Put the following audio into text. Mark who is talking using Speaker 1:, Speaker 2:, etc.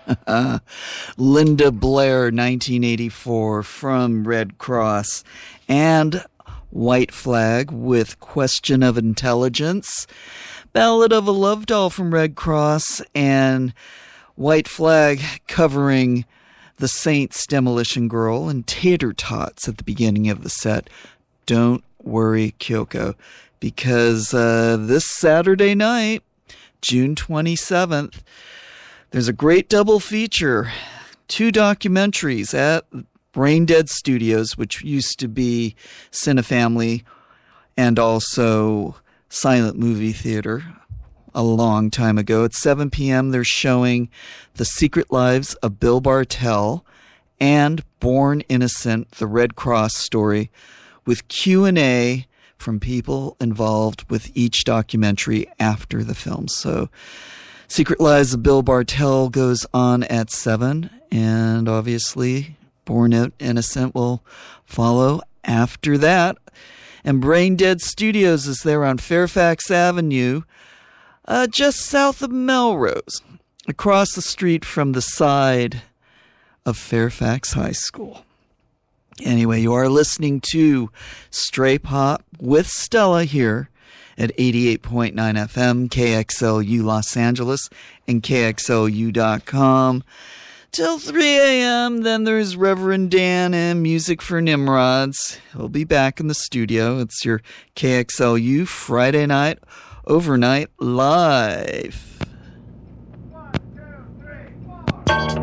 Speaker 1: Linda Blair, 1984, from Red Cross. And White Flag with Question of Intelligence. Ballad of a Love Doll from Red Cross. And White Flag covering The Saints, Demolition Girl, and Tater Tots at the beginning of the set. Don't worry, Kyoko, because this Saturday night, June 27th, there's a great double feature. 2 documentaries at Brain Dead Studios, which used to be Cinefamily and also Silent Movie Theater a long time ago. At 7 p.m., they're showing The Secret Lives of Bill Bartell and Born Innocent, the Red Cross story, with Q&A from people involved with each documentary after the film. So Secret Lives of Bill Bartell goes on at 7, and obviously Born Innocent will follow after that. And Brain Dead Studios is there on Fairfax Avenue, just south of Melrose, across the street from the side of Fairfax High School. Anyway, you are listening to Stray Pop with Stella here at 88.9 FM, KXLU Los Angeles, and KXLU.com. Till 3 a.m., then there's Reverend Dan and Music for Nimrods. He'll be back in the studio. It's your KXLU Friday night overnight live.